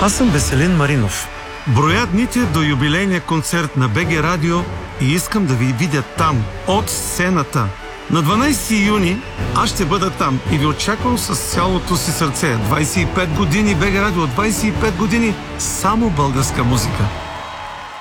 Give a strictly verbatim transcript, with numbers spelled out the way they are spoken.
Аз съм Веселин Маринов. Броя дните до юбилейния концерт на БГ Радио и искам да ви видя там, от сцената. На дванайсети юни аз ще бъда там и ви очаквам с цялото си сърце. двайсет и пет години БГ Радио, двайсет и пет години само българска музика.